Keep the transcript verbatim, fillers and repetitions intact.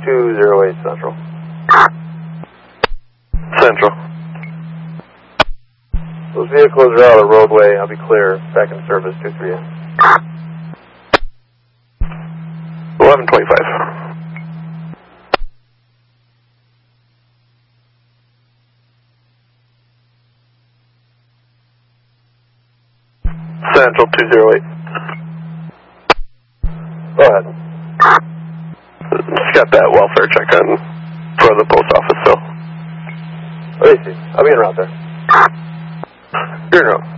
two zero eight Central. Central. Those vehicles are out of the roadway. I'll be clear. Back in service, two three eight. eleven twenty-five. Central two zero eight. Go ahead. Just got that welfare check on for the post office, so. Oh, I see. I'll be en route there. You're en route.